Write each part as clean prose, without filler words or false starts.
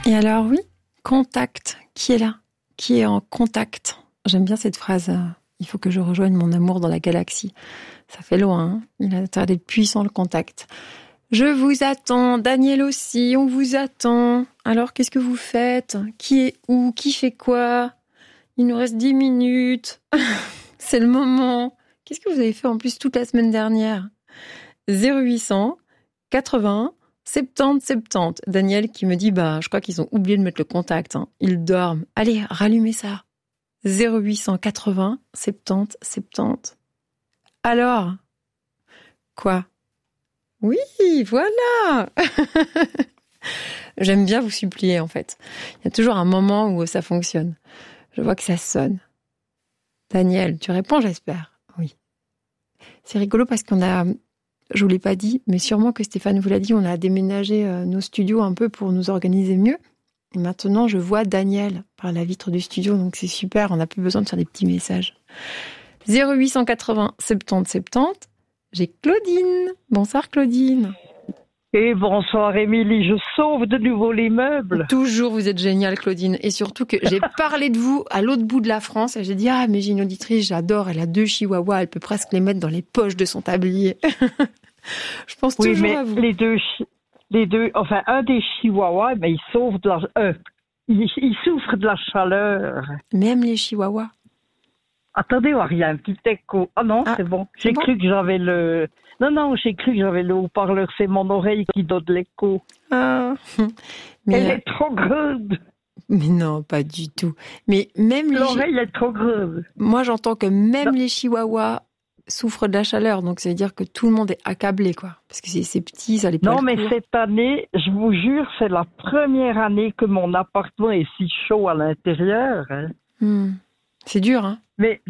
Et alors, oui, contact. Qui est là? Qui est en contact? J'aime bien cette phrase. Il faut que je rejoigne mon amour dans la galaxie. Ça fait loin, hein. Il a intérêt d'être puissant, le contact. Je vous attends. Daniel aussi, on vous attend. Alors, qu'est-ce que vous faites? Qui est où? Qui fait quoi? Il nous reste 10 minutes. C'est le moment. Qu'est-ce que vous avez fait en plus toute la semaine dernière? 0800 80 70 70. Daniel qui me dit, je crois qu'ils ont oublié de mettre le contact. Hein. Ils dorment. Allez, rallumez ça. 0800 80 70 70. Alors? Quoi? Oui, voilà. J'aime bien vous supplier, en fait. Il y a toujours un moment où ça fonctionne. Je vois que ça sonne. Daniel, tu réponds, j'espère. Oui. C'est rigolo parce je vous l'ai pas dit, mais sûrement que Stéphane vous l'a dit, on a déménagé nos studios un peu pour nous organiser mieux. Et maintenant, je vois Daniel par la vitre du studio, donc c'est super, on n'a plus besoin de faire des petits messages. 0880 70 70. J'ai Claudine. Bonsoir Claudine. Et bonsoir Émilie, je sauve de nouveau les meubles. Toujours, vous êtes géniale Claudine. Et surtout que j'ai parlé de vous à l'autre bout de la France et j'ai dit, mais j'ai une auditrice, j'adore, elle a 2 chihuahuas, elle peut presque les mettre dans les poches de son tablier. Je pense toujours à vous. Les deux, enfin un des chihuahuas, mais il sauve de il souffre de la chaleur. Même les chihuahuas. Attendez, il y a un petit écho. Ah non, c'est bon. J'ai cru que j'avais j'ai cru que j'avais le haut-parleur. C'est mon oreille qui donne l'écho. Mais elle est trop grande. Mais non, pas du tout. Mais même l'oreille est trop grande. Moi, j'entends que même les chihuahuas souffrent de la chaleur. Donc, ça veut dire que tout le monde est accablé, quoi. Parce que c'est petit, ça les plaît. Non, mais cette année, je vous jure, c'est la première année que mon appartement est si chaud à l'intérieur. Hein. C'est dur, hein. Mais,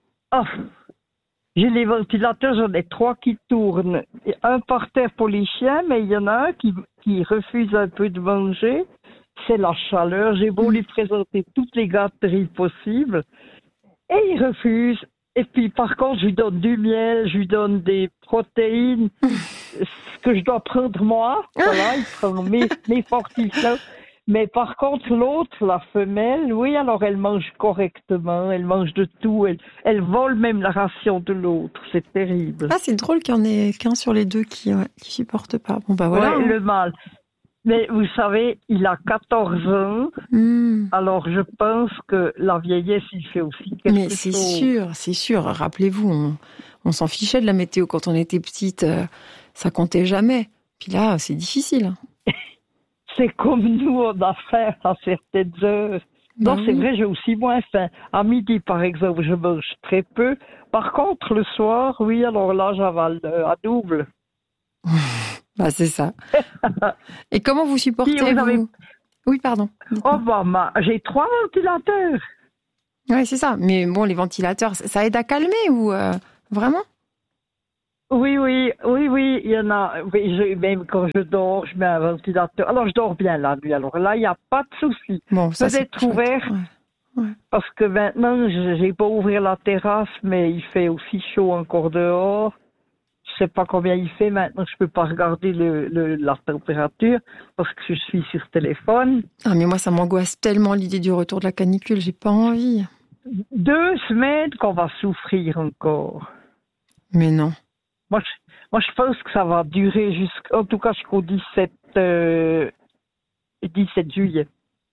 j'ai les ventilateurs, j'en ai 3 qui tournent. Un par terre pour les chiens, mais il y en a un qui refuse un peu de manger. C'est la chaleur. J'ai beau lui présenter toutes les gâteries possibles. Et il refuse. Et puis, par contre, je lui donne du miel, je lui donne des protéines, ce que je dois prendre moi. Voilà, il prend mes fortifiants. Mais par contre, l'autre, la femelle, oui, alors elle mange correctement, elle mange de tout, elle vole même la ration de l'autre, c'est terrible. C'est drôle qu'il y en ait qu'un sur les deux qui supporte pas. Bon, voilà. Ouais, le mâle. Mais vous savez, il a 14 ans, alors je pense que la vieillesse, il fait aussi quelque chose. Mais c'est sûr. Rappelez-vous, on s'en fichait de la météo quand on était petite, ça comptait jamais. Puis là, c'est difficile. C'est comme nous, on a faim à certaines heures. Non, c'est vrai, j'ai aussi moins faim. À midi, par exemple, je mange très peu. Par contre, le soir, oui, alors là, j'avale à double. C'est ça. Et comment vous supportez, vous Oui, pardon. J'ai 3 ventilateurs. Oui, c'est ça. Mais bon, les ventilateurs, ça aide à calmer ou vraiment? Oui, il y en a. Oui, même quand je dors, je mets un ventilateur. Alors, je dors bien la nuit. Alors là, il n'y a pas de souci. Bon, ça, peut-être ouvert. Ouais. Parce que maintenant, j'ai pas ouvert la terrasse, mais il fait aussi chaud encore dehors. Je sais pas combien il fait maintenant. Je peux pas regarder la température parce que je suis sur téléphone. Mais moi, ça m'angoisse tellement l'idée du retour de la canicule. J'ai pas envie. 2 semaines qu'on va souffrir encore. Mais non. Moi, je pense que ça va durer en tout cas jusqu'au 17 juillet.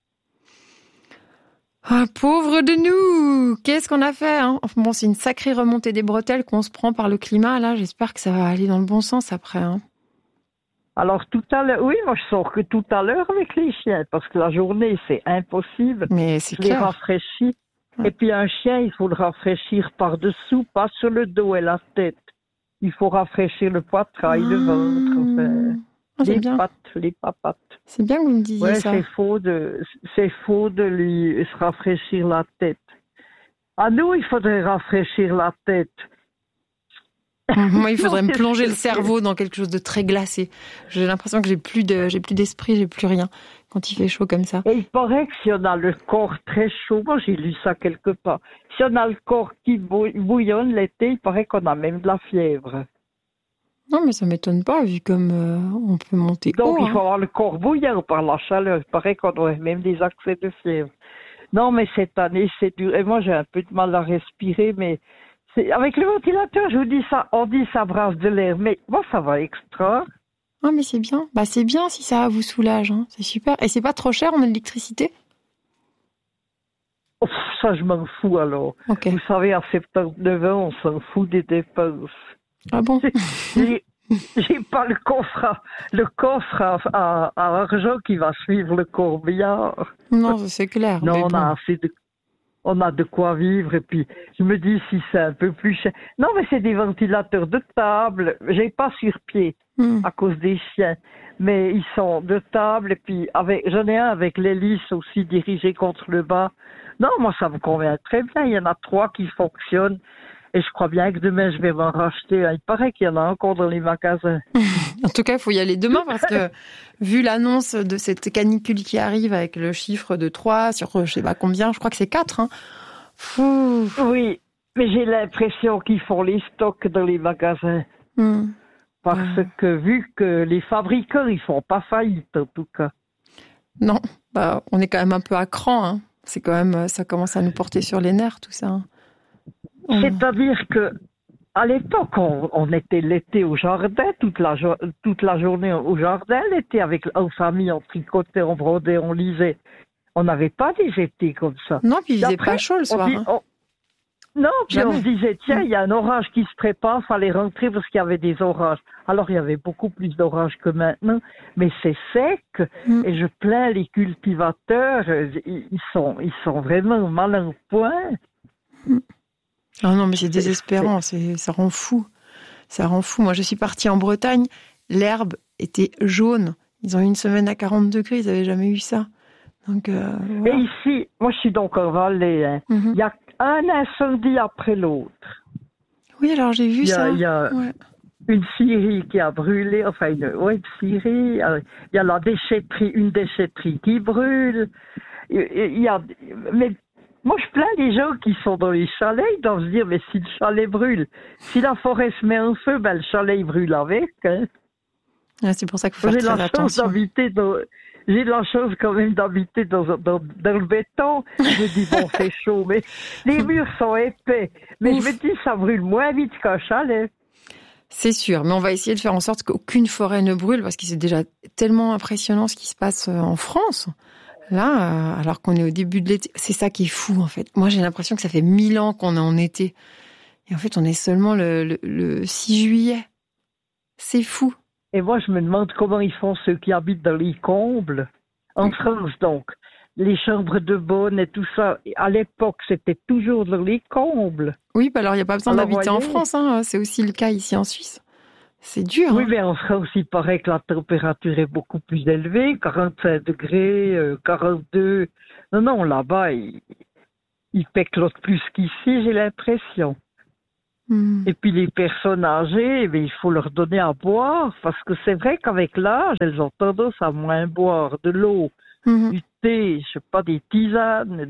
Pauvre de nous! Qu'est-ce qu'on a fait, hein? Bon, c'est une sacrée remontée des bretelles qu'on se prend par le climat, là. J'espère que ça va aller dans le bon sens après, hein. Alors, tout à l'heure, oui, moi, je sors que tout à l'heure avec les chiens, parce que la journée, c'est impossible. Mais c'est clair. Je les rafraîchis. Ouais. Et puis, un chien, il faut le rafraîchir par-dessous, pas sur le dos et la tête. Il faut rafraîchir le poitrail, le ventre, les papates. C'est bien que vous me disiez ça. C'est faux de lui se rafraîchir la tête. À nous, il faudrait rafraîchir la tête. Moi, il faudrait me plonger le cerveau dans quelque chose de très glacé. J'ai l'impression que j'ai plus d'esprit, j'ai plus rien quand il fait chaud comme ça. Et il paraît que si on a le corps très chaud, moi j'ai lu ça quelque part, si on a le corps qui bouillonne l'été, il paraît qu'on a même de la fièvre. Non, mais ça m'étonne pas, vu comme on peut monter Donc, haut. il faut avoir le corps bouillant par la chaleur. Il paraît qu'on aurait même des accès de fièvre. Non, mais cette année, c'est dur. Et moi, j'ai un peu de mal à respirer, mais avec le ventilateur, je vous dis ça, on dit ça brasse de l'air. Mais moi, ça va extra. Ah, mais c'est bien. Bah, c'est bien si ça vous soulage. Hein. C'est super. Et c'est pas trop cher en électricité? Ouf, ça, je m'en fous alors. Ok. Vous savez, à 79 ans, on s'en fout des dépenses. Ah bon? J'ai pas le coffre à argent qui va suivre le corbillard. Non, ça, c'est clair. Non, mais on bon. a assez de... On a de quoi vivre et puis je me dis si c'est un peu plus cher. Non, mais c'est des ventilateurs de table. J'ai pas sur pied à cause des chiens, mais ils sont de table et puis j'en ai un avec l'hélice aussi dirigé contre le bas. Non, moi ça me convient très bien. Il y en a 3 qui fonctionnent et je crois bien que demain je vais m'en racheter. Il paraît qu'il y en a encore dans les magasins. En tout cas, il faut y aller demain parce que, vu l'annonce de cette canicule qui arrive avec le chiffre de 3 sur je sais pas combien, je crois que c'est 4. Hein. Oui, mais j'ai l'impression qu'ils font les stocks dans les magasins. Parce que vu que les fabricants, ils font pas faillite en tout cas. Non, bah, on est quand même un peu à cran. Hein. C'est quand même, ça commence à nous porter sur les nerfs tout ça. Hein. C'est-à-dire que à l'époque, on était l'été au jardin, toute la journée au jardin, l'été avec en famille, on tricotait, on brodait, on lisait. On n'avait pas des étés comme ça. Non, puis il faisait pas chaud le soir. Non, puis on se disait, tiens, il y a un orage qui se prépare, fallait rentrer parce qu'il y avait des orages. Alors il y avait beaucoup plus d'orages que maintenant, mais c'est sec, et je plains les cultivateurs, ils sont vraiment mal en point. Ah non, mais c'est désespérant, ça rend fou. Ça rend fou. Moi, je suis partie en Bretagne, l'herbe était jaune. Ils ont eu une semaine à 40 degrés, ils n'avaient jamais eu ça. Donc, voilà. Et ici, moi je suis donc en Valais, hein. Il y a un incendie après l'autre. Oui, alors j'ai vu ça. Il y a une scierie qui a brûlé, enfin une scierie. Il y a une déchetterie qui brûle. Mais moi je plains les gens qui sont dans les chalets, ils doivent se dire, mais si le chalet brûle, si la forêt se met en feu, ben le chalet il brûle avec. Hein. Ah, c'est pour ça qu'il faut faire très attention. J'ai de la chance quand même d'habiter dans le béton. Je me dis, bon, c'est chaud, mais les murs sont épais. Mais je me dis, ça brûle moins vite qu'un chalet. C'est sûr, mais on va essayer de faire en sorte qu'aucune forêt ne brûle, parce que c'est déjà tellement impressionnant ce qui se passe en France. Là, alors qu'on est au début de l'été, c'est ça qui est fou, en fait. Moi, j'ai l'impression que ça fait 1000 ans qu'on est en été. Et en fait, on est seulement le 6 juillet. C'est fou. Et moi, je me demande comment ils font ceux qui habitent dans les combles. En France, donc, les chambres de bonne et tout ça, à l'époque, c'était toujours dans les combles. Oui, bah alors il n'y a pas besoin d'habiter en France, hein. C'est aussi le cas ici en Suisse. C'est dur. Oui, hein. mais en France, il paraît que la température est beaucoup plus élevée, 45 degrés, 42. Non, là-bas, il péclotent plus qu'ici, j'ai l'impression. Et puis les personnes âgées, il faut leur donner à boire, parce que c'est vrai qu'avec l'âge, elles ont tendance à moins boire de l'eau, du thé, je sais pas, des tisanes,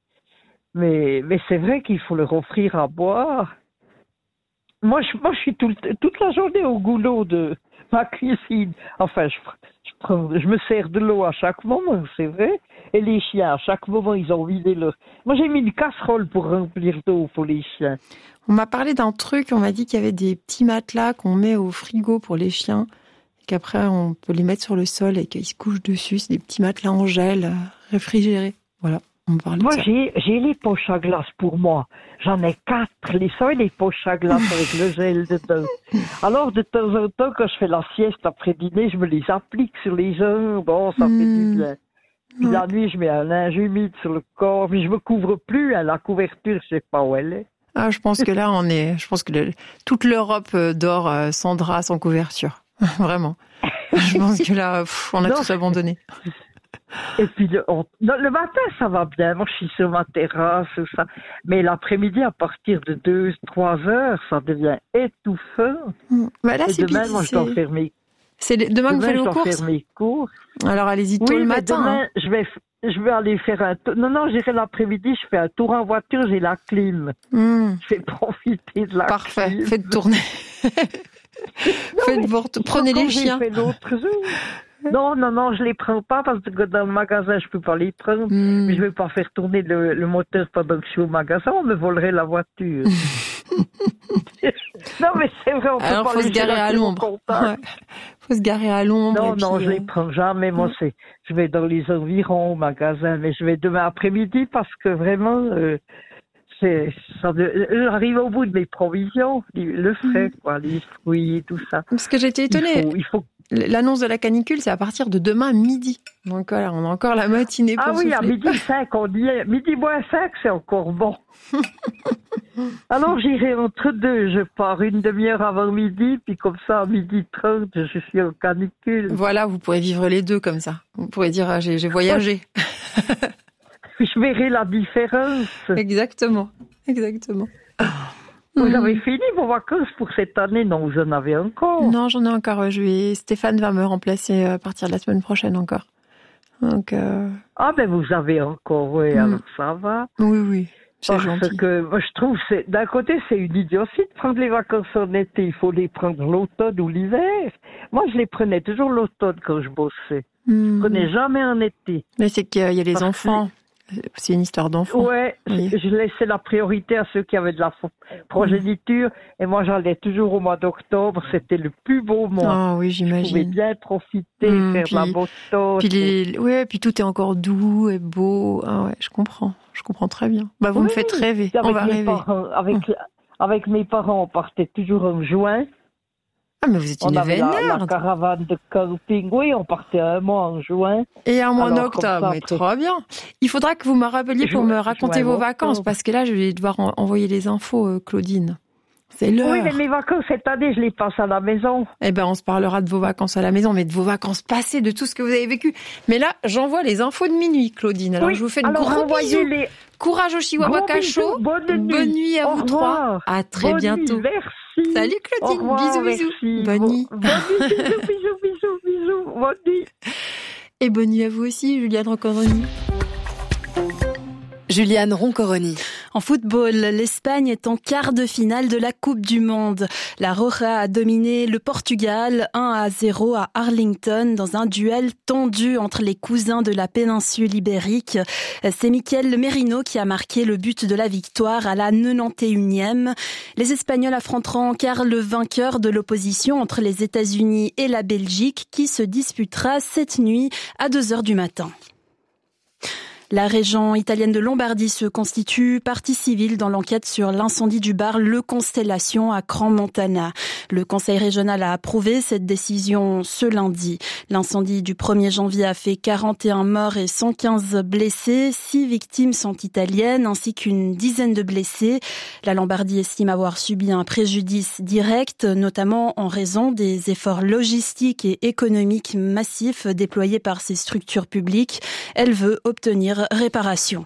mais c'est vrai qu'il faut leur offrir à boire. Moi, je suis toute la journée au goulot de ma cuisine. Enfin, je me sers de l'eau à chaque moment, c'est vrai. Et les chiens, à chaque moment, ils ont vidé leur... Moi, j'ai mis une casserole pour remplir d'eau pour les chiens. On m'a parlé d'un truc, on m'a dit qu'il y avait des petits matelas qu'on met au frigo pour les chiens, et qu'après, on peut les mettre sur le sol et qu'ils se couchent dessus. C'est des petits matelas en gel, réfrigérés. Voilà. Moi, j'ai les poches à glace pour moi. J'en ai 4. Les poches à glace avec le gel dedans. Alors, de temps en temps, quand je fais la sieste après dîner, je me les applique sur les jambes. Bon, ça fait du bien. Puis la nuit, je mets un linge humide sur le corps. Puis je me couvre plus. Hein, la couverture, je sais pas où elle est. Ah, je pense que là, toute l'Europe dort sans drap, sans couverture. Vraiment. Je pense que là, on a tous abandonné. Et puis le matin, ça va bien. Moi, je suis sur ma terrasse, tout ça. Mais l'après-midi, à partir de 2-3 heures, ça devient étouffant. Bah là, et demain, moi, je dois faire mes... C'est demain que vous faites vos courses. Alors, allez-y tôt le matin. Demain, je vais aller faire un tour. Non, j'irai l'après-midi, je fais un tour en voiture, j'ai la clim. Je vais profiter de la clim. Parfait, faites tourner. Prenez les chiens. Fait l'autre jour. Non, je les prends pas parce que dans le magasin, je peux pas les prendre. Mais je vais pas faire tourner le moteur pendant que je suis au magasin, on me volerait la voiture. Non, mais c'est vrai, on peut alors, pas faut les se garer à l'ombre. Ouais. Faut se garer à l'ombre. Non, je les prends jamais. Moi, je vais dans les environs au magasin, mais je vais demain après-midi parce que vraiment, j'arrive au bout de mes provisions, le frais, quoi, les fruits, tout ça. Parce que j'étais étonnée. Il faut... L'annonce de la canicule, c'est à partir de demain midi. Donc voilà, on a encore la matinée pour souffler. À midi 5, on dit midi moins 5, c'est encore bon. Alors j'irai entre deux, je pars une demi-heure avant midi, puis comme ça à midi 30, je suis en canicule. Voilà, vous pourrez vivre les deux comme ça. Vous pourrez dire j'ai voyagé. Je verrai la différence. Exactement. Vous avez fini vos vacances pour cette année? Non, vous en avez encore? Non, j'en ai encore. Stéphane va me remplacer à partir de la semaine prochaine encore. Donc, Ah ben vous avez encore, oui, alors ça va. Oui, c'est gentil. Parce que moi, je trouve, d'un côté, c'est une idiotie de prendre les vacances en été. Il faut les prendre l'automne ou l'hiver. Moi, je les prenais toujours l'automne quand je bossais. Je prenais jamais en été. Mais c'est qu'il y a les enfants. C'est une histoire d'enfant. Ouais, oui. Je laissais la priorité à ceux qui avaient de la progéniture. Et moi, j'allais toujours au mois d'octobre. C'était le plus beau mois. Ah oui, j'imagine. Je pouvais bien profiter, faire la Boston. Puis tout est encore doux et beau. Ah ouais, je comprends très bien. Bah, vous me faites rêver. On va rêver. Avec mes parents, on partait toujours en juin. Ah, mais vous êtes une vénère. La caravane de camping, oui, on partait un mois en juin. Et un mois en octobre, mais trop bien. Il faudra que vous me rappeliez pour me raconter vos vacances, parce que là, je vais devoir envoyer les infos, Claudine. C'est l'heure. Oui, mais mes vacances cette année, je les passe à la maison. Eh ben, on se parlera de vos vacances à la maison, mais de vos vacances passées, de tout ce que vous avez vécu. Mais là, j'envoie les infos de minuit, Claudine. Alors, je vous fais de gros bisous. Courage au Chihuahua Cachot. Bonne nuit à vous trois. À très bientôt. Merci. Salut Claudine. Bisous. Bonne nuit. Bisous. Bonne nuit. Et bonne nuit à vous aussi, Juliane Roncoroni. Juliane Roncoroni. En football, l'Espagne est en quart de finale de la Coupe du Monde. La Roja a dominé le Portugal 1-0 à Arlington dans un duel tendu entre les cousins de la péninsule ibérique. C'est Mikel Merino qui a marqué le but de la victoire à la 91e. Les Espagnols affronteront en quart le vainqueur de l'opposition entre les États-Unis et la Belgique qui se disputera cette nuit à 2h du matin. La région italienne de Lombardie se constitue partie civile dans l'enquête sur l'incendie du bar Le Constellation à Crans-Montana. Le conseil régional a approuvé cette décision ce lundi. L'incendie du 1er janvier a fait 41 morts et 115 blessés. 6 victimes sont italiennes ainsi qu'une dizaine de blessés. La Lombardie estime avoir subi un préjudice direct, notamment en raison des efforts logistiques et économiques massifs déployés par ces structures publiques. Elle veut obtenir réparation.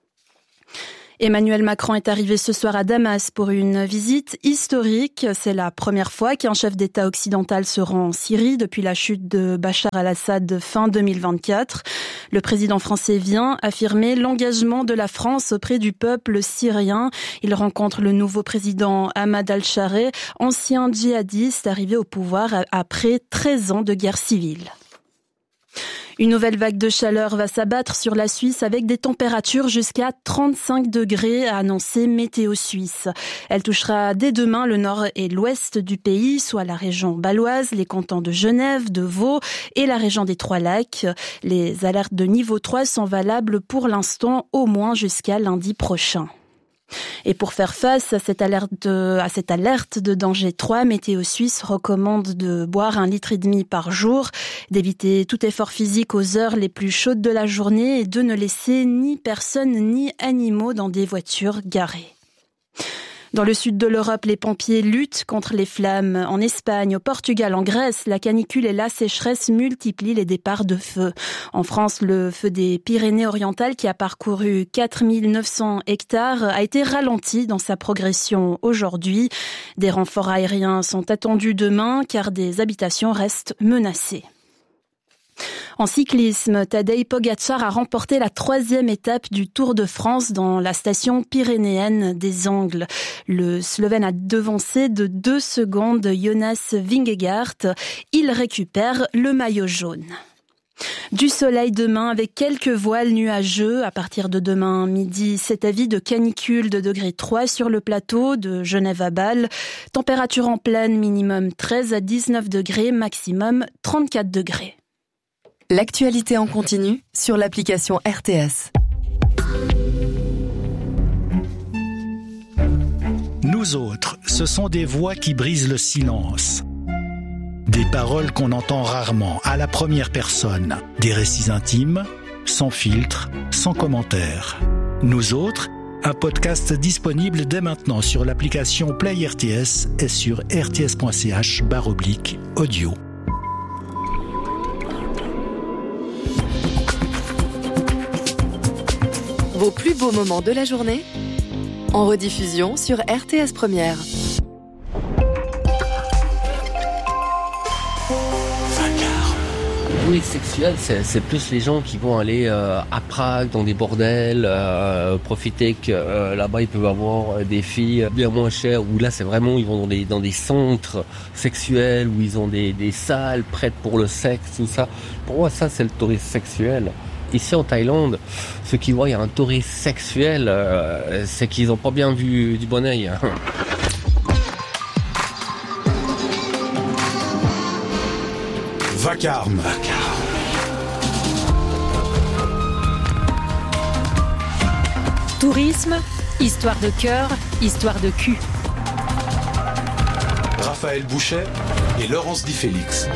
Emmanuel Macron est arrivé ce soir à Damas pour une visite historique. C'est la première fois qu'un chef d'État occidental se rend en Syrie depuis la chute de Bachar al-Assad fin 2024. Le président français vient affirmer l'engagement de la France auprès du peuple syrien. Il rencontre le nouveau président Ahmad al-Chareh, ancien djihadiste arrivé au pouvoir après 13 ans de guerre civile. Une nouvelle vague de chaleur va s'abattre sur la Suisse avec des températures jusqu'à 35 degrés, a annoncé Météo Suisse. Elle touchera dès demain le nord et l'ouest du pays, soit la région bâloise, les cantons de Genève, de Vaud et la région des Trois-Lacs. Les alertes de niveau 3 sont valables pour l'instant au moins jusqu'à lundi prochain. Et pour faire face à cette alerte de danger 3, Météo Suisse recommande de boire 1,5 litre par jour, d'éviter tout effort physique aux heures les plus chaudes de la journée et de ne laisser ni personnes ni animaux dans des voitures garées. Dans le sud de l'Europe, les pompiers luttent contre les flammes. En Espagne, au Portugal, en Grèce, la canicule et la sécheresse multiplient les départs de feu. En France, le feu des Pyrénées-Orientales, qui a parcouru 4900 hectares, a été ralenti dans sa progression aujourd'hui. Des renforts aériens sont attendus demain, car des habitations restent menacées. En cyclisme, Tadej Pogačar a remporté la 3e étape du Tour de France dans la station pyrénéenne des Angles. Le Slovène a devancé de 2 secondes Jonas Vingegaard. Il récupère le maillot jaune. Du soleil demain avec quelques voiles nuageux. À partir de demain midi, c'est avis de canicule de degré 3 sur le plateau de Genève à Bâle. Température en pleine minimum 13 à 19 degrés, maximum 34 degrés. L'actualité en continu sur l'application RTS. Nous autres, ce sont des voix qui brisent le silence. Des paroles qu'on entend rarement, à la première personne. Des récits intimes, sans filtre, sans commentaire. Nous autres, un podcast disponible dès maintenant sur l'application Play RTS et sur rts.ch/audio. Vos plus beaux moments de la journée en rediffusion sur RTS Première. Les sexuels, c'est plus les gens qui vont aller à Prague, dans des bordels, profiter que là-bas ils peuvent avoir des filles bien moins chères, où là c'est vraiment, ils vont dans des centres sexuels, où ils ont des salles prêtes pour le sexe, tout ça. Pour moi, ça c'est le tourisme sexuel. Ici en Thaïlande, ceux qui voient il y a un tourisme sexuel, c'est qu'ils n'ont pas bien vu du bon œil. Vacarme. Tourisme, histoire de cœur, histoire de cul. Raphaël Bouchet et Laurence Di Félix.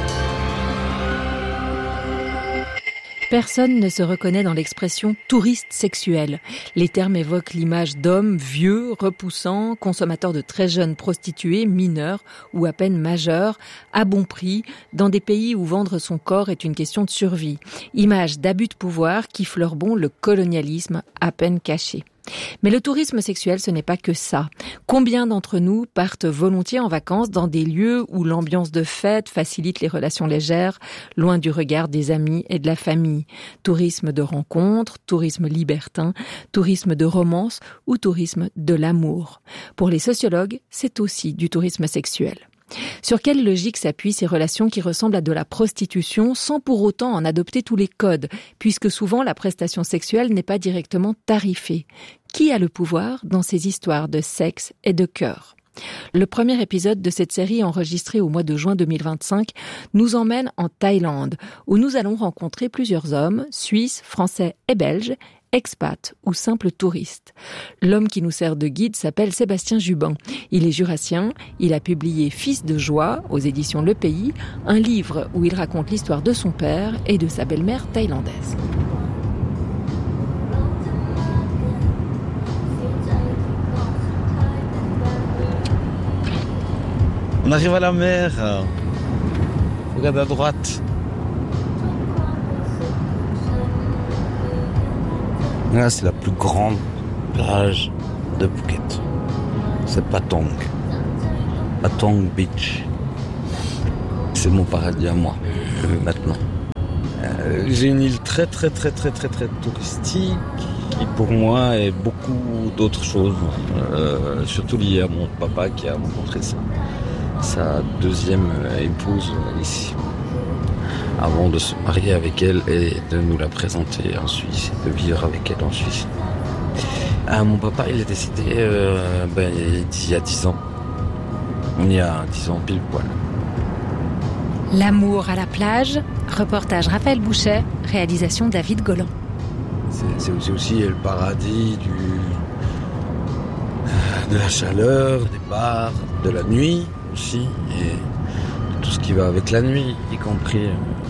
Personne ne se reconnaît dans l'expression touriste sexuel. Les termes évoquent l'image d'hommes vieux, repoussants, consommateurs de très jeunes prostituées, mineurs ou à peine majeurs, à bon prix, dans des pays où vendre son corps est une question de survie. Image d'abus de pouvoir qui fleure bon le colonialisme à peine caché. Mais le tourisme sexuel, ce n'est pas que ça. Combien d'entre nous partent volontiers en vacances dans des lieux où l'ambiance de fête facilite les relations légères, loin du regard des amis et de la famille? Tourisme de rencontre, tourisme libertin, tourisme de romance ou tourisme de l'amour. Pour les sociologues, c'est aussi du tourisme sexuel. Sur quelle logique s'appuient ces relations qui ressemblent à de la prostitution sans pour autant en adopter tous les codes, puisque souvent la prestation sexuelle n'est pas directement tarifée? Qui a le pouvoir dans ces histoires de sexe et de cœur? Le premier épisode de cette série enregistrée au mois de juin 2025 nous emmène en Thaïlande, où nous allons rencontrer plusieurs hommes, suisses, français et belges, expats ou simples touristes. L'homme qui nous sert de guide s'appelle Sébastien Jubin. Il est jurassien, il a publié Fils de joie aux éditions Le Pays, un livre où il raconte l'histoire de son père et de sa belle-mère thaïlandaise. On arrive à la mer. Regarde à droite. Là, c'est la plus grande plage de Phuket. C'est Patong. Patong Beach. C'est mon paradis à moi, maintenant. J'ai une île très touristique qui, pour moi, est beaucoup d'autres choses. Surtout lié à mon papa qui a rencontré sa deuxième épouse ici, avant de se marier avec elle et de nous la présenter en Suisse et de vivre avec elle en Suisse. Mon papa, il est décédé il y a 10 ans. Il y a 10 ans pile poil. L'amour à la plage, reportage Raphaël Bouchet, réalisation David Golan. C'est aussi le paradis de la chaleur, des bars, de la nuit aussi, et de tout ce qui va avec la nuit, y compris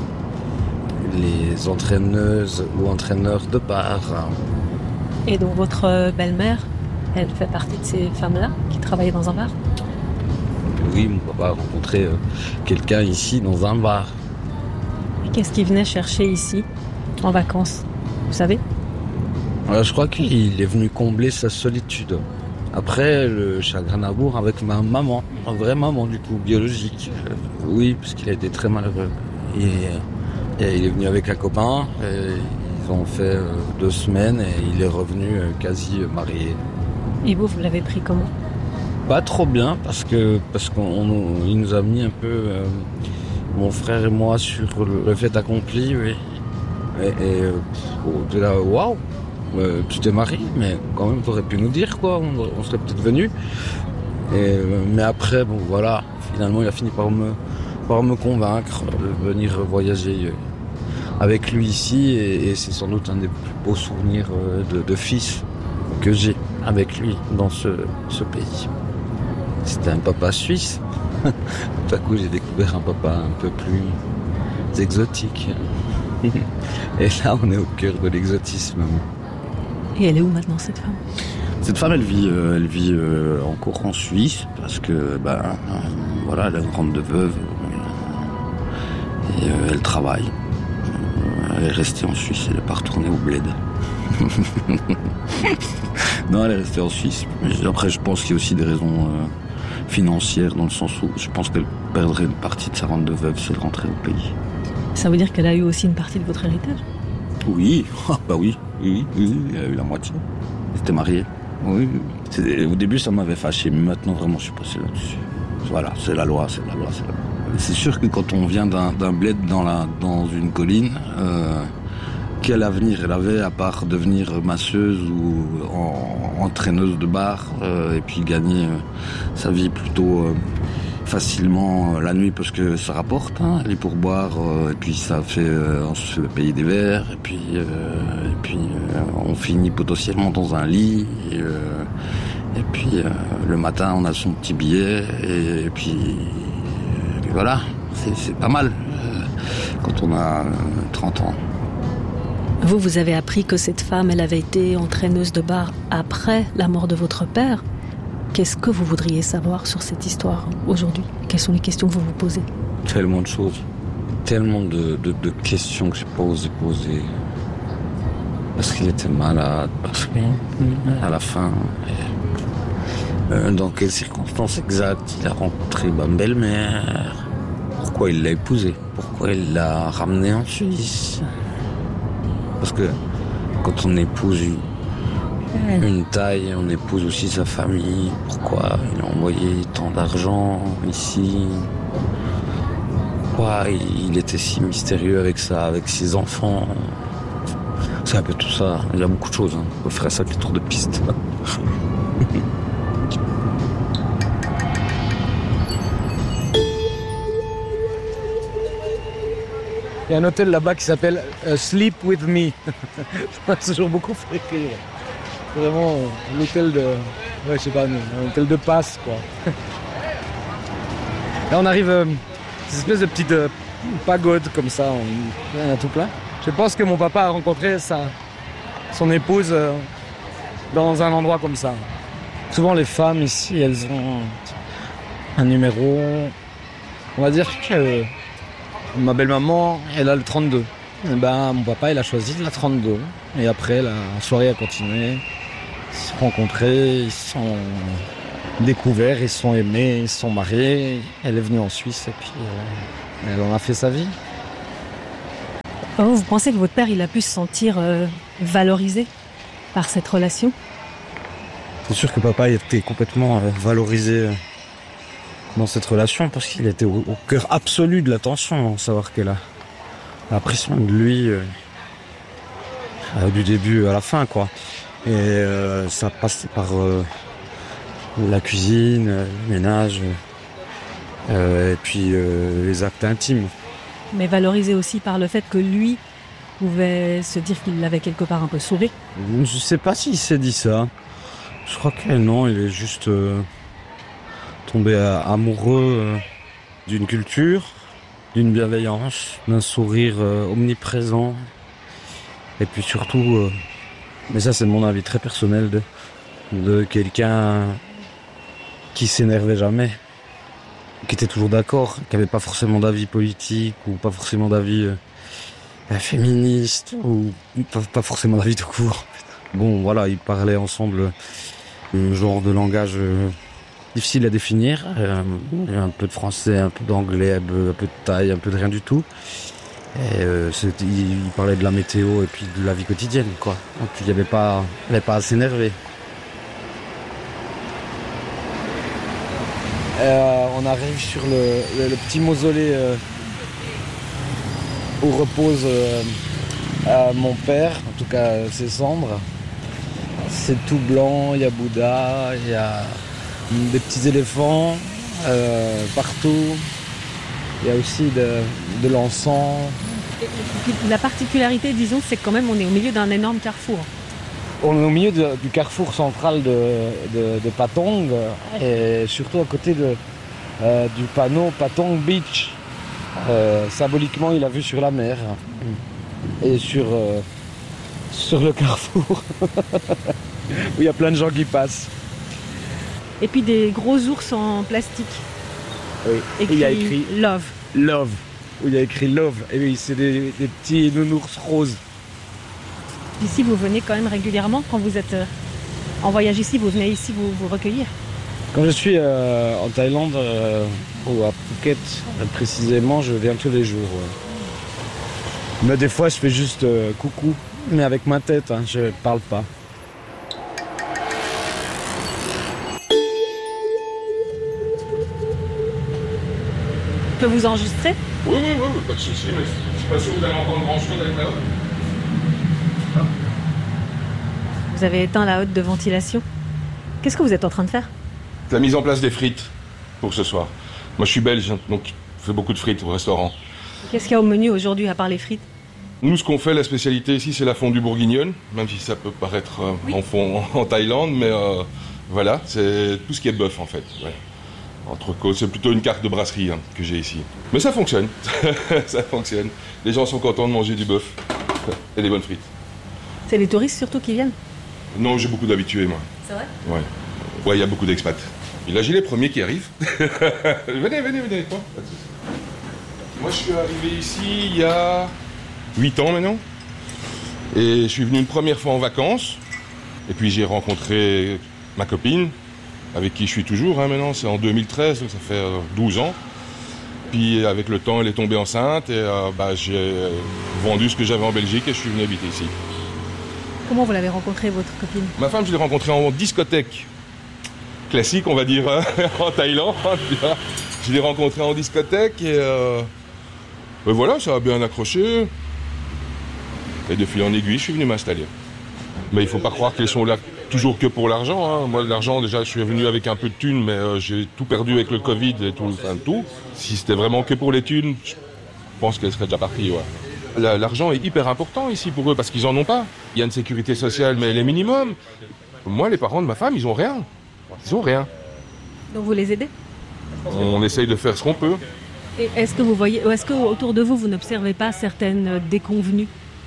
les entraîneuses ou entraîneurs de bar. Et donc votre belle-mère, elle fait partie de ces femmes-là qui travaillaient dans un bar? Oui, mon papa a rencontré quelqu'un ici dans un bar. Et qu'est-ce qu'il venait chercher ici, en vacances, vous savez? Je crois qu'il est venu combler sa solitude. Après le chagrin d'amour avec ma maman, ma vraie maman du coup, biologique. Oui, parce qu'il a été très malheureux. Et il est venu avec un copain, et ils ont fait 2 semaines et il est revenu quasi marié. Et vous l'avez pris comment ? Pas trop bien, parce qu'il nous a mis un peu, mon frère et moi, sur le fait accompli, oui. Et t'es là, waouh, tu t'es marié, mais quand même t'aurais pu nous dire quoi, on serait peut-être venus. Mais après, bon voilà, finalement il a fini par me convaincre de venir voyager avec lui ici, et c'est sans doute un des plus beaux souvenirs de fils que j'ai avec lui dans ce pays. C'était un papa suisse. Tout à coup j'ai découvert un papa un peu plus exotique. Et là on est au cœur de l'exotisme. Et elle est où maintenant cette femme ? Cette femme, elle vit encore en Suisse parce que, voilà, elle a une grande de veuve et elle travaille. Elle est restée en Suisse, elle n'est pas retournée au bled. Non, elle est restée en Suisse. Après, je pense qu'il y a aussi des raisons financières, dans le sens où je pense qu'elle perdrait une partie de sa rente de veuve si elle rentrait au pays. Ça veut dire qu'elle a eu aussi une partie de votre héritage ? Oui, oui, elle a eu la moitié. Elle était mariée. Oui. Au début, ça m'avait fâché, mais maintenant, vraiment, je suis passé là-dessus. Voilà, c'est la loi. C'est sûr que quand on vient d'un bled dans une colline, quel avenir elle avait, à part devenir masseuse ou entraîneuse de bar, et puis gagner sa vie plutôt facilement la nuit, parce que ça rapporte, les pourboires, et puis ça fait, on se fait payer des verres, et puis on finit potentiellement dans un lit, et puis le matin on a son petit billet, et puis voilà, c'est pas mal quand on a 30 ans. Vous avez appris que cette femme, elle avait été entraîneuse de bar après la mort de votre père. Qu'est-ce que vous voudriez savoir sur cette histoire aujourd'hui ? Quelles sont les questions que vous vous posez ? Tellement de choses. Tellement de questions que j'ai pas osé poser. Parce qu'il était malade, parce qu'à la fin, dans quelles circonstances exactes il a rencontré ma belle-mère, pourquoi il l'a épousée, pourquoi il l'a ramenée en Suisse. Parce que quand on épouse une taille, on épouse aussi sa famille. Pourquoi il a envoyé tant d'argent ici? Pourquoi il était si mystérieux avec ça, avec ses enfants? C'est un peu tout ça. Il y a beaucoup de choses. On peut faire ça avec les tours de piste. Il y a un hôtel là-bas qui s'appelle Sleep With Me. Ça m'a toujours beaucoup fait rire. Vraiment l'hôtel de... Ouais, je sais pas, un hôtel de passe, quoi. Là, on arrive à cette espèce de petite pagode comme ça. Il y en a tout plein. Je pense que mon papa a rencontré son épouse dans un endroit comme ça. Souvent, les femmes ici, elles ont un numéro. On va dire que ma belle-maman, elle a le 32. Et mon papa, il a choisi la 32. Et après, la soirée a continué. Ils se sont rencontrés, ils se sont découverts, ils se sont aimés, ils se sont mariés. Elle est venue en Suisse et puis elle en a fait sa vie. Vous pensez que votre père, il a pu se sentir valorisé par cette relation ? C'est sûr que papa était complètement valorisé dans cette relation parce qu'il était au cœur absolu de l'attention, savoir qu'elle a pris soin de lui du début à la fin, quoi. Et ça passe par la cuisine, le ménage, et puis les actes intimes. Mais valorisé aussi par le fait que lui pouvait se dire qu'il l'avait quelque part un peu sauvé. Je sais pas s'il s'est dit ça. Je crois que non, il est juste tombé amoureux d'une culture, d'une bienveillance, d'un sourire omniprésent. Et puis surtout, mais ça c'est mon avis très personnel, de quelqu'un qui s'énervait jamais, qui était toujours d'accord, qui n'avait pas forcément d'avis politique ou pas forcément d'avis féministe ou pas forcément d'avis tout court. Bon voilà, ils parlaient ensemble un genre de langage difficile à définir, un peu de français, un peu d'anglais, un peu de thaï, un peu de rien du tout. Et il parlait de la météo et puis de la vie quotidienne, quoi. Donc il n'y avait pas à s'énerver. On arrive sur le petit mausolée où repose mon père, en tout cas ses cendres. C'est tout blanc, il y a Bouddha, il y a des petits éléphants partout. Il y a aussi de l'encens. La particularité, disons, c'est que quand même on est au milieu d'un énorme carrefour. On est au milieu du carrefour central de Patong et surtout à côté du panneau Patong Beach. Symboliquement, il a vu sur la mer et sur le carrefour où il y a plein de gens qui passent. Et puis des gros ours en plastique. Oui, il y a écrit Love. Love. Où il y a écrit Love. Et oui, c'est des petits nounours roses. Ici, vous venez quand même régulièrement quand vous êtes en voyage ici, vous venez ici vous recueillir? Quand je suis en Thaïlande ou à Phuket précisément, je viens tous les jours. Ouais. Mais des fois, je fais juste coucou, mais avec ma tête, hein, je parle pas. Je peux vous enregistrer? Oui, pas de souci, mais je suis pas sûr que vous allez entendre grand-chose avec la hotte. Vous avez éteint la hotte de ventilation. Qu'est-ce que vous êtes en train de faire? La mise en place des frites pour ce soir. Moi, je suis belge, donc je fais beaucoup de frites au restaurant. Qu'est-ce qu'il y a au menu aujourd'hui, à part les frites? Nous, ce qu'on fait, la spécialité ici, c'est la fondue bourguignonne, même si ça peut paraître en Thaïlande, mais voilà, c'est tout ce qui est bœuf, en fait. Ouais. Entrecôte, c'est plutôt une carte de brasserie que j'ai ici. Mais ça fonctionne, ça fonctionne. Les gens sont contents de manger du bœuf et des bonnes frites. C'est les touristes surtout qui viennent? Non, j'ai beaucoup d'habitués, moi. C'est vrai? Ouais, il y a beaucoup d'expats. Et là, j'ai les premiers qui arrivent. venez, toi. Moi, je suis arrivé ici il y a 8 ans maintenant. Et je suis venu une première fois en vacances. Et puis, j'ai rencontré ma copine, avec qui je suis toujours maintenant. C'est en 2013, donc ça fait 12 ans. Puis, avec le temps, elle est tombée enceinte. Et j'ai vendu ce que j'avais en Belgique et je suis venu habiter ici. Comment vous l'avez rencontrée, votre copine? Ma femme, je l'ai rencontrée en discothèque. Classique, on va dire, en Thaïlande. Je l'ai rencontrée en discothèque et voilà, ça a bien accroché. Et de fil en aiguille, je suis venu m'installer. Mais il ne faut pas croire qu'elles sont là toujours que pour l'argent. Hein. Moi, l'argent, déjà, je suis venu avec un peu de thunes, mais j'ai tout perdu avec le Covid et tout. Si c'était vraiment que pour les thunes, je pense qu'elles seraient déjà parties. Ouais. L'argent est hyper important ici pour eux parce qu'ils n'en ont pas. Il y a une sécurité sociale, mais elle est minimum. Moi, les parents de ma femme, ils n'ont rien. Ils n'ont rien. Donc vous les aidez? On essaye de faire ce qu'on peut. Et est-ce que vous voyez, est-ce que autour de vous, vous n'observez pas certaines déconvenues?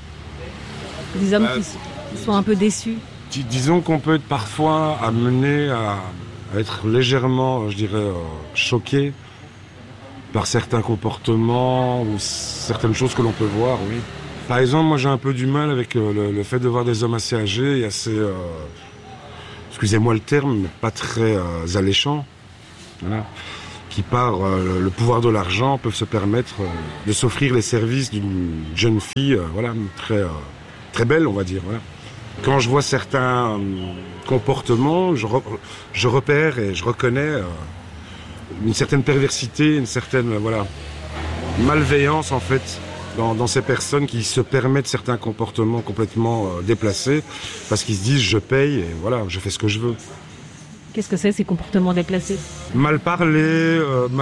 Des hommes qui sont un peu déçus? Disons qu'on peut être parfois amené à être légèrement, je dirais, choqué par certains comportements ou certaines choses que l'on peut voir, oui. Par exemple, moi j'ai un peu du mal avec le fait de voir des hommes assez âgés et assez, excusez-moi le terme, mais pas très alléchants, voilà, qui par le pouvoir de l'argent peuvent se permettre de s'offrir les services d'une jeune fille, voilà, très belle, on va dire. Voilà. Quand je vois certains comportements, je repère et je reconnais une certaine perversité, une certaine malveillance en fait dans ces personnes qui se permettent certains comportements complètement déplacés parce qu'ils se disent je paye et voilà, je fais ce que je veux. Qu'est-ce que c'est ces comportements déplacés? Mal parler,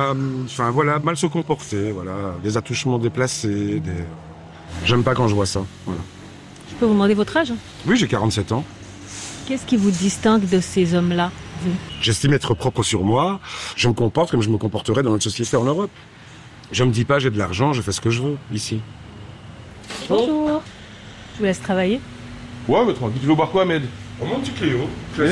mal se comporter, voilà, des attouchements déplacés, j'aime pas quand je vois ça. Voilà. Je peux vous demander votre âge? Oui, j'ai 47 ans. Qu'est-ce qui vous distingue de ces hommes-là, vous? J'estime être propre sur moi. Je me comporte comme je me comporterais dans notre société en Europe. Je me dis pas j'ai de l'argent, je fais ce que je veux, ici. Bonjour. Je vous laisse travailler. Ouais, mais tranquille. Tu veux boire quoi, Med? Mon petit Cléo.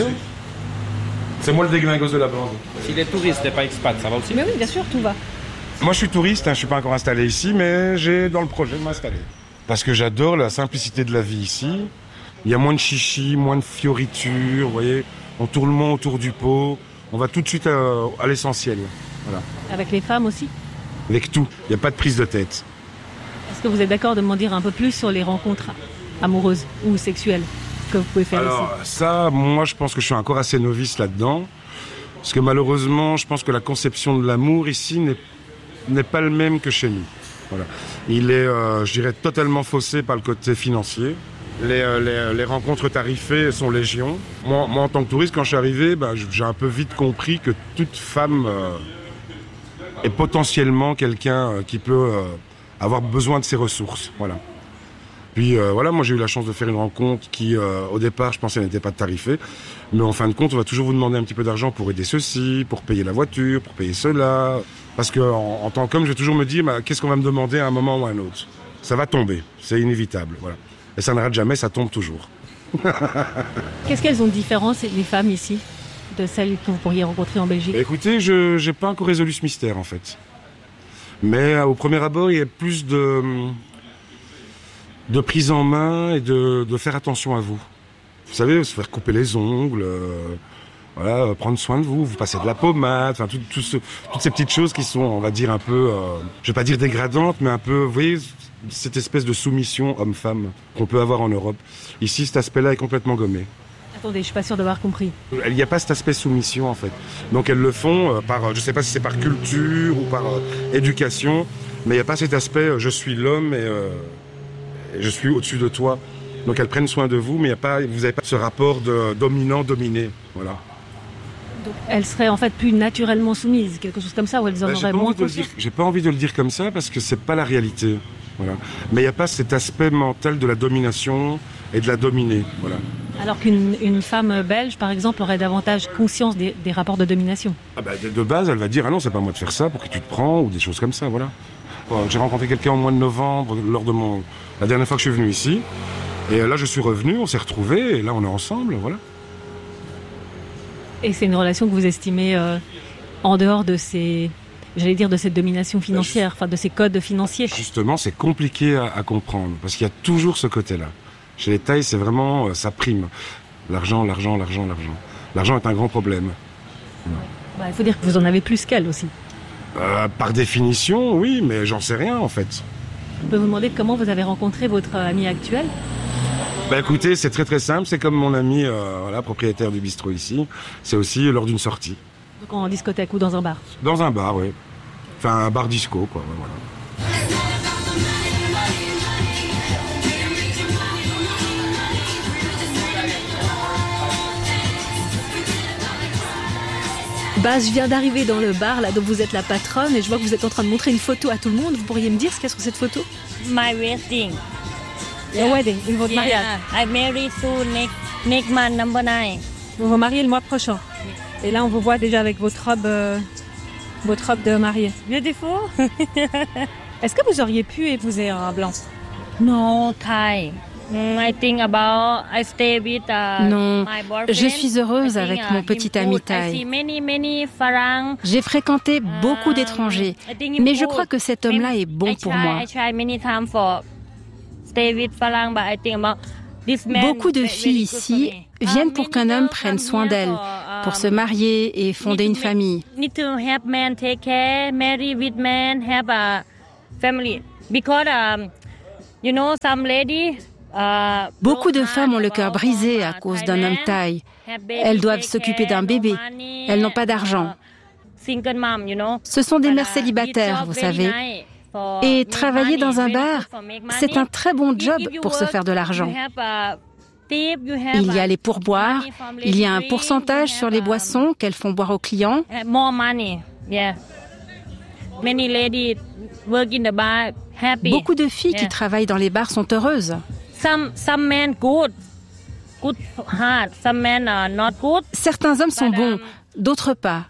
C'est moi le déglingos de la bande. S'il est touriste et pas expat, ça va aussi? Mais oui, bien sûr, tout va. Moi, je suis touriste, je suis pas encore installé ici, mais j'ai dans le projet de m'installer. Parce que j'adore la simplicité de la vie ici. Il y a moins de chichi, moins de fioritures, vous voyez. On tourne moins autour du pot. On va tout de suite à l'essentiel. Voilà. Avec les femmes aussi? Avec tout. Il n'y a pas de prise de tête. Est-ce que vous êtes d'accord de m'en dire un peu plus sur les rencontres amoureuses ou sexuelles que vous pouvez faire Alors, ici? ça, moi, je pense que je suis encore assez novice là-dedans. Parce que malheureusement, je pense que la conception de l'amour ici n'est pas le même que chez nous. Voilà. Il est, je dirais, totalement faussé par le côté financier. Les rencontres tarifées sont légion. Moi, en tant que touriste, quand je suis arrivé, j'ai un peu vite compris que toute femme est potentiellement quelqu'un qui peut avoir besoin de ses ressources. Voilà. Puis voilà, moi j'ai eu la chance de faire une rencontre qui, au départ, je pensais n'était pas tarifée. Mais en fin de compte, on va toujours vous demander un petit peu d'argent pour aider ceci, pour payer la voiture, pour payer cela. Parce que en tant qu'homme, je vais toujours me dire, qu'est-ce qu'on va me demander à un moment ou à un autre? Ça va tomber, c'est inévitable. Voilà. Et ça n'arrête jamais, ça tombe toujours. Qu'est-ce qu'elles ont de différent, les femmes ici, de celles que vous pourriez rencontrer en Belgique? Écoutez, je n'ai pas encore résolu ce mystère en fait. Mais au premier abord, il y a plus de prise en main et de faire attention à vous. Vous savez, se faire couper les ongles, voilà, prendre soin de vous, vous passez de la pommade, enfin toutes ces petites choses qui sont, on va dire, un peu, je vais pas dire dégradantes, mais un peu, vous voyez, cette espèce de soumission homme-femme qu'on peut avoir en Europe. Ici, cet aspect-là est complètement gommé. Attendez, je suis pas sûre d'avoir compris. Il n'y a pas cet aspect soumission en fait. Donc elles le font par, je sais pas si c'est par culture ou par éducation, mais il n'y a pas cet aspect je suis l'homme et je suis au-dessus de toi. Donc elles prennent soin de vous, mais vous n'avez pas ce rapport de dominant-dominé. Voilà. Donc elles seraient en fait plus naturellement soumises, quelque chose comme ça, ou elles en auraient moins conscience? J'ai pas envie de le dire comme ça parce que c'est pas la réalité. Voilà. Mais il n'y a pas cet aspect mental de la domination et de la dominer. Voilà. Alors qu'une femme belge, par exemple, aurait davantage conscience des rapports de domination. De base, elle va dire « Ah non, c'est pas moi de faire ça, pour que tu te prends » ou des choses comme ça, voilà. J'ai rencontré quelqu'un au mois de novembre, lors de la dernière fois que je suis venu ici. Et là, je suis revenu, on s'est retrouvés, et là, on est ensemble, voilà. Et c'est une relation que vous estimez en dehors de de cette domination financière, de ces codes financiers? Justement, c'est compliqué à comprendre, parce qu'il y a toujours ce côté-là. Chez les Thaïs, c'est vraiment, ça prime. L'argent, l'argent, l'argent, l'argent. L'argent est un grand problème. Il faut dire que vous en avez plus qu'elle aussi. Par définition, oui, mais j'en sais rien, en fait. Je peux vous demander comment vous avez rencontré votre ami actuel? Écoutez, c'est très très simple. C'est comme mon ami, propriétaire du bistrot ici. C'est aussi lors d'une sortie. Donc en discothèque ou dans un bar? Dans un bar, oui. Enfin, un bar disco, quoi. Voilà. Baz, je viens d'arriver dans le bar, là, dont vous êtes la patronne, et je vois que vous êtes en train de montrer une photo à tout le monde. Vous pourriez me dire ce qu'il y a sur cette photo? My wedding. Your wedding, votre mariage. I married soon, next month, number 9. Vous vous mariez le mois prochain. Et là, on vous voit déjà avec votre robe de mariée. Beautiful. Est-ce que vous auriez pu épouser un blanc? No, Thai. I think about I stay with Non, my boyfriend. je suis heureuse avec mon petit ami Thaï. J'ai fréquenté beaucoup d'étrangers, mais je crois que cet homme-là est bon pour moi. Beaucoup de filles ici viennent pour qu'un homme prenne soin d'elles, pour se marier et fonder une famille. Beaucoup de femmes ont le cœur brisé à cause d'un homme Thaï. Elles doivent s'occuper d'un bébé. Elles n'ont pas d'argent. Ce sont des mères célibataires, vous savez. Et travailler dans un bar, c'est un très bon job pour se faire de l'argent. Il y a les pourboires, il y a un pourcentage sur les boissons qu'elles font boire aux clients. Beaucoup de filles qui travaillent dans les bars sont heureuses. Certains hommes sont bons, d'autres pas.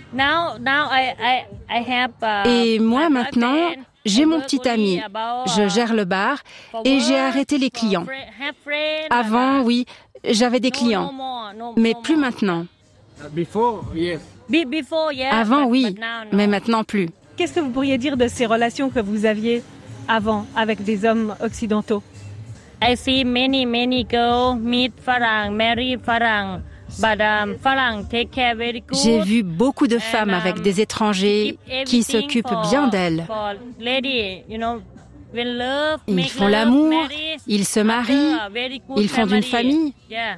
Et moi maintenant, j'ai mon petit ami. Je gère le bar et j'ai arrêté les clients. Avant, oui, j'avais des clients, mais plus maintenant. Avant, oui, mais maintenant plus. Qu'est-ce que vous pourriez dire de ces relations que vous aviez avant avec des hommes occidentaux? I see many girls meet Farang, marry Farang. J'ai vu beaucoup de femmes avec des étrangers qui s'occupent bien d'elles. Ils font l'amour, ils se marient, ils fondent une famille.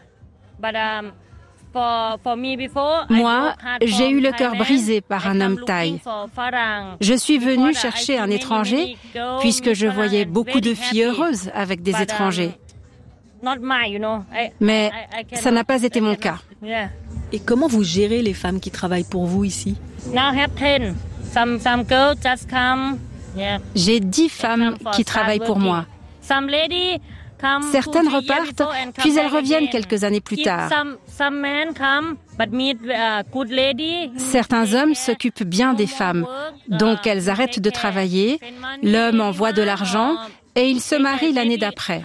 Moi, j'ai eu le cœur brisé par un homme thaï. Je suis venue chercher un étranger puisque je voyais beaucoup de filles heureuses avec des étrangers. Mais ça n'a pas été mon cas. Et comment vous gérez les femmes qui travaillent pour vous ici? J'ai 10 femmes qui travaillent pour moi. Certaines repartent, puis elles reviennent quelques années plus tard. Certains hommes s'occupent bien des femmes, donc elles arrêtent de travailler, l'homme envoie de l'argent et ils se marient l'année d'après.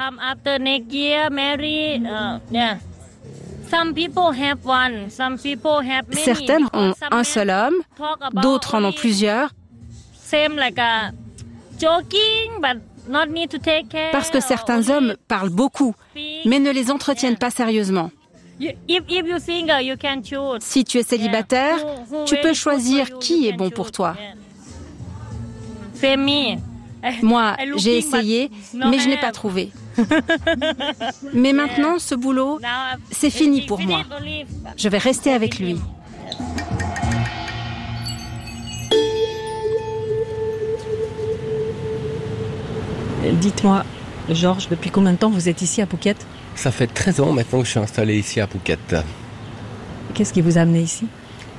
Certaines ont un seul homme, d'autres en ont plusieurs. Parce que certains hommes parlent beaucoup, mais ne les entretiennent pas sérieusement. Si tu es célibataire, tu peux choisir qui est bon pour toi. Moi, j'ai essayé, mais je n'ai pas trouvé. Mais maintenant, ce boulot, c'est fini pour moi. Je vais rester avec lui. Dites-moi, Georges, depuis combien de temps vous êtes ici à Phuket? Ça fait 13 ans maintenant que je suis installé ici à Phuket. Qu'est-ce qui vous a amené ici?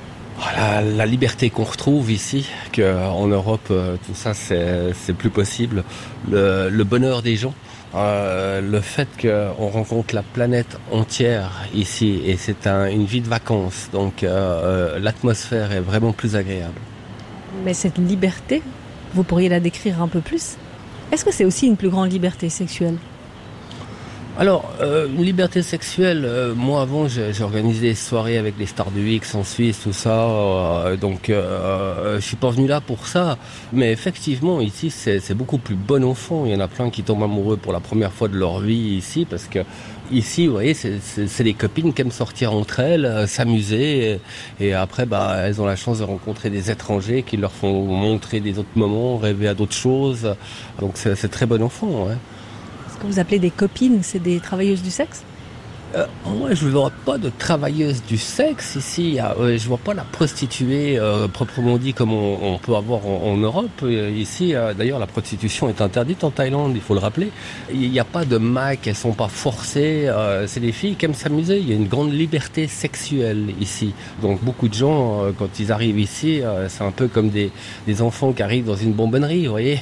La liberté qu'on retrouve ici, qu'en Europe, tout ça, c'est plus possible. Le bonheur des gens, le fait qu'on rencontre la planète entière ici, et c'est une vie de vacances, donc l'atmosphère est vraiment plus agréable. Mais cette liberté, vous pourriez la décrire un peu plus? Est-ce que c'est aussi une plus grande liberté sexuelle? Alors, liberté sexuelle, moi avant j'ai organisé des soirées avec les stars du X en Suisse, tout ça, donc je suis pas venu là pour ça, mais effectivement ici c'est beaucoup plus bon enfant. Il y en a plein qui tombent amoureux pour la première fois de leur vie ici, parce que ici, vous voyez, c'est des copines qui aiment sortir entre elles, s'amuser, et après elles ont la chance de rencontrer des étrangers qui leur font montrer des autres moments, rêver à d'autres choses, donc c'est très bon enfant, ouais. Ce que vous appelez des copines, c'est des travailleuses du sexe? Moi, je ne vois pas de travailleuses du sexe ici. Je vois pas la prostituée proprement dit comme on peut avoir en Europe. Ici, d'ailleurs, la prostitution est interdite en Thaïlande, il faut le rappeler. Il n'y a pas de mac, elles sont pas forcées. C'est des filles qui aiment s'amuser. Il y a une grande liberté sexuelle ici. Donc beaucoup de gens, quand ils arrivent ici, c'est un peu comme des enfants qui arrivent dans une bonbonnerie, vous voyez.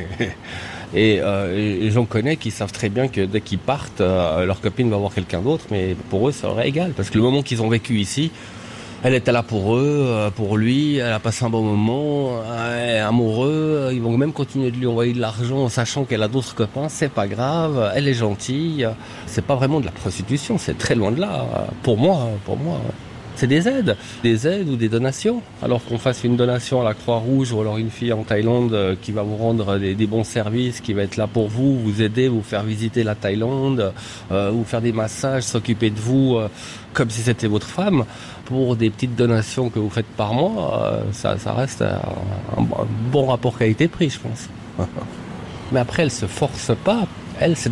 Et j'en connais qui savent très bien que dès qu'ils partent, leur copine va voir quelqu'un d'autre, mais pour eux, ça leur est égal. Parce que le moment qu'ils ont vécu ici, elle était là pour eux, pour lui, elle a passé un bon moment, elle est amoureux, ils vont même continuer de lui envoyer de l'argent en sachant qu'elle a d'autres copains, c'est pas grave, elle est gentille. C'est pas vraiment de la prostitution, c'est très loin de là, pour moi. C'est des aides ou des donations. Alors qu'on fasse une donation à la Croix-Rouge ou alors une fille en Thaïlande qui va vous rendre des bons services, qui va être là pour vous aider, vous faire visiter la Thaïlande, vous faire des massages, s'occuper de vous comme si c'était votre femme. Pour des petites donations que vous faites par mois, ça reste un bon rapport qualité-prix, je pense. Mais après, elle se force pas. Elle, c'est